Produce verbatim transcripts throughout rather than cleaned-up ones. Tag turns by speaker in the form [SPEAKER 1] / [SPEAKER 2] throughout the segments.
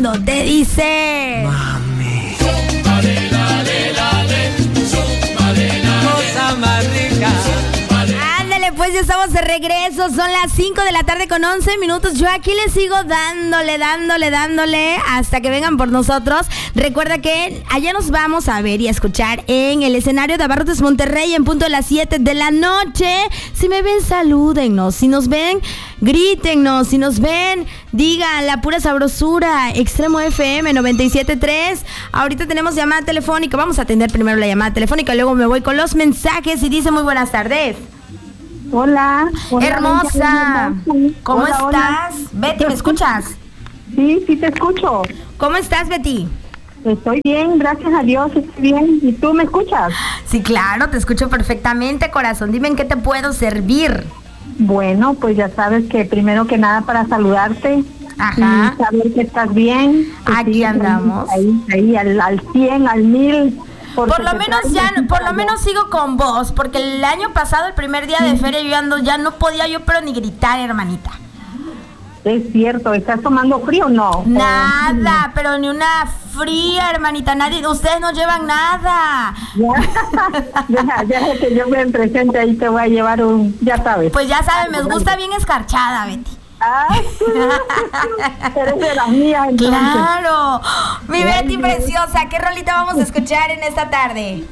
[SPEAKER 1] mundo te dice.
[SPEAKER 2] Mami.
[SPEAKER 3] Cosa más rica.
[SPEAKER 1] Ándale, pues ya estamos de regreso. Son las cinco de la tarde con once minutos. Yo aquí les sigo dándole, dándole, dándole hasta que vengan por nosotros. Recuerda que allá nos vamos a ver y a escuchar en el escenario de Abarrotes Monterrey en punto de las siete de la noche. Si me ven, salúdennos. Si nos ven, grítennos. Si nos ven, digan La Pura Sabrosura, Extremo F M noventa y siete punto tres. Ahorita tenemos llamada telefónica. Vamos a atender primero la llamada telefónica, luego me voy con los mensajes y dice muy buenas tardes.
[SPEAKER 4] Hola, hola.
[SPEAKER 1] Hermosa, ¿cómo
[SPEAKER 4] hola,
[SPEAKER 1] estás?
[SPEAKER 4] Hola.
[SPEAKER 1] Betty, ¿me escuchas?
[SPEAKER 4] Sí, sí te escucho.
[SPEAKER 1] ¿Cómo estás, Betty?
[SPEAKER 4] Estoy bien, gracias a Dios, estoy bien. ¿Y tú me escuchas?
[SPEAKER 1] Sí, claro, te escucho perfectamente, corazón. Dime en qué te puedo servir.
[SPEAKER 4] Bueno, pues ya sabes que primero que nada para saludarte.
[SPEAKER 1] Ajá.
[SPEAKER 4] Y saber que estás bien. Que
[SPEAKER 1] Aquí andamos.
[SPEAKER 4] Ahí, ahí al, al cien, al mil.
[SPEAKER 1] Por lo menos ya, por lo menos sigo con vos, porque el año pasado, el primer día de feria, yo ando, ya no podía yo, pero ni gritar, hermanita.
[SPEAKER 4] Es cierto, ¿estás tomando frío o no?
[SPEAKER 1] Nada, pero ni una fría, hermanita, nadie, ustedes no llevan nada.
[SPEAKER 4] Ya, ya, ya que yo me presente ahí te voy a llevar un, ya sabes.
[SPEAKER 1] Pues ya sabes, me gusta bien escarchada, Betty.
[SPEAKER 4] Ah, sí. Eres de las mías, entonces.
[SPEAKER 1] Claro, mi Betty preciosa, ¿qué rolita vamos a escuchar en esta tarde?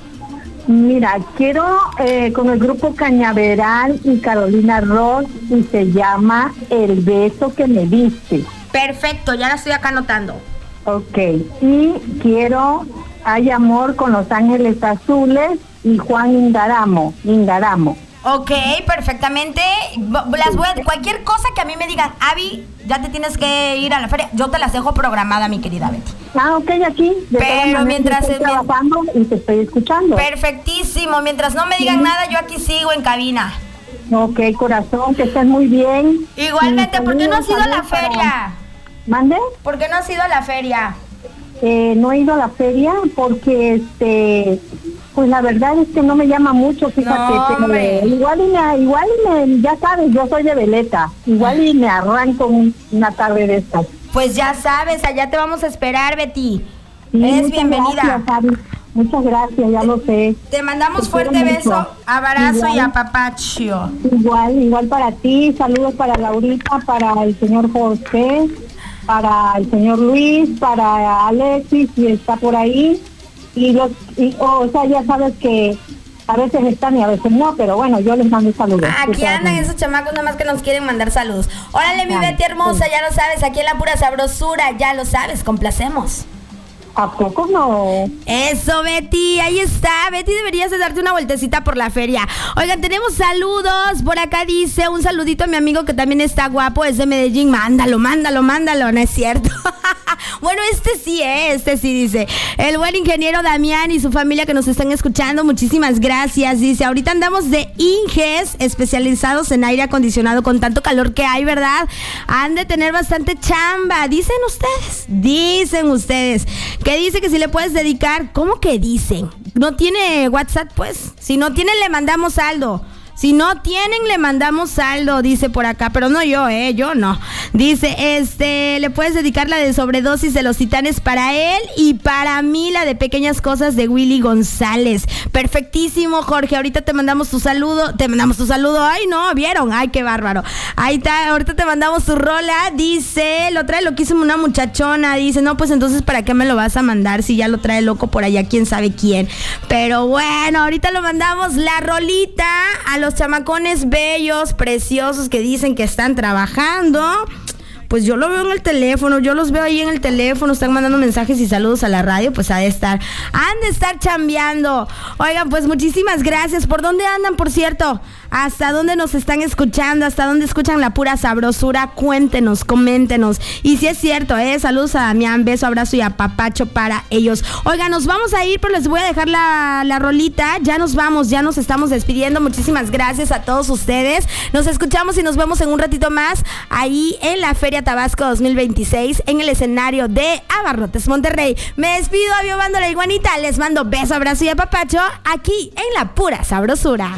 [SPEAKER 4] Mira, quiero eh, con el grupo Cañaveral y Carolina Ross y se llama El beso que me diste.
[SPEAKER 1] Perfecto, ya la estoy acá anotando.
[SPEAKER 4] Ok, y quiero Hay amor con Los Ángeles Azules y Juan Ingaramo, Ingaramo.
[SPEAKER 1] Ok, perfectamente. Las voy a, cualquier cosa que a mí me digan, Abby, ya te tienes que ir a la feria, yo te las dejo programada, mi querida Betty.
[SPEAKER 4] Ah, ok, aquí. De
[SPEAKER 1] Pero mientras
[SPEAKER 4] estoy
[SPEAKER 1] es,
[SPEAKER 4] trabajando y te estoy escuchando.
[SPEAKER 1] Perfectísimo, mientras no me digan sí. nada, yo aquí sigo en cabina.
[SPEAKER 4] Ok, corazón, que estés muy bien.
[SPEAKER 1] Igualmente, ¿por qué no has ido a la feria? Para...
[SPEAKER 4] ¿Mande?
[SPEAKER 1] ¿Por qué no has ido a la feria?
[SPEAKER 4] Eh, no he ido a la feria porque, este... Pues la verdad es que no me llama mucho, fíjate,
[SPEAKER 1] no,
[SPEAKER 4] pero igual y me, igual y me, ya sabes, yo soy de veleta, igual y me arranco un, una tarde de estas.
[SPEAKER 1] Pues ya sabes, allá te vamos a esperar, Betty.
[SPEAKER 4] Sí,
[SPEAKER 1] Eres bienvenida.
[SPEAKER 4] Gracias, Abby. Muchas gracias, ya lo sé.
[SPEAKER 1] Te mandamos
[SPEAKER 4] te
[SPEAKER 1] fuerte beso,
[SPEAKER 4] mucho.
[SPEAKER 1] abrazo
[SPEAKER 4] igual,
[SPEAKER 1] y apapacho.
[SPEAKER 4] Igual, igual para ti, saludos para Laurita, para el señor José, para el señor Luis, para Alexis, si está por ahí. Y los, y, oh, o sea, ya sabes que a veces están y a veces no, pero bueno, yo les mando saludos.
[SPEAKER 1] Aquí andan esos chamacos nada más que nos quieren mandar saludos. Órale, mi Betty hermosa, ya lo sabes, aquí en La Pura Sabrosura, ya lo sabes, complacemos.
[SPEAKER 4] ¿A poco no?
[SPEAKER 1] Eso, Betty, ahí está. Betty, deberías de darte una vueltecita por la feria. Oigan, tenemos saludos. Por acá dice un saludito a mi amigo que también está guapo, es de Medellín. Mándalo, mándalo, mándalo, no es cierto. Bueno, este sí, ¿eh? Este sí, dice. El buen ingeniero Damián y su familia que nos están escuchando, muchísimas gracias. Dice, ahorita andamos de Inges, especializados en aire acondicionado con tanto calor que hay, ¿verdad? Han de tener bastante chamba. Dicen ustedes, dicen ustedes. Que dice que si le puedes dedicar, ¿cómo que dicen? ¿No tiene WhatsApp, pues? Si no tienen, le mandamos saldo. Si no tienen, le mandamos saldo, dice por acá, pero no yo, eh, yo no. Dice, este, le puedes dedicar la de Sobredosis de los Titanes para él y para mí la de Pequeñas Cosas de Willy González. Perfectísimo, Jorge, ahorita te mandamos tu saludo, te mandamos tu saludo, ay no, ¿vieron? Ay, qué bárbaro. Ahí está, ahorita te mandamos tu rola, dice, lo trae loquísimo una muchachona, dice, no, pues entonces, ¿para qué me lo vas a mandar si ya lo trae loco por allá, quién sabe quién? Pero bueno, ahorita lo mandamos la rolita a los chamacones bellos, preciosos que dicen que están trabajando. Pues yo lo veo en el teléfono, yo los veo ahí en el teléfono, están mandando mensajes y saludos a la radio, pues ha de estar, han de estar chambeando. Oigan, pues muchísimas gracias. ¿Por dónde andan, por cierto? ¿Hasta dónde nos están escuchando? ¿Hasta dónde escuchan La Pura Sabrosura? Cuéntenos, coméntenos. Y si es cierto, ¿eh? Saludos a Damián, beso, abrazo y apapacho para ellos. Oigan, nos vamos a ir, pero les voy a dejar la, la rolita. Ya nos vamos, ya nos estamos despidiendo. Muchísimas gracias a todos ustedes. Nos escuchamos y nos vemos en un ratito más ahí en la Feria Tabasco dos mil veintiséis en el escenario de Abarrotes Monterrey. Me despido, aviobando la iguanita. Les mando beso, abrazo y apapacho aquí en La Pura Sabrosura.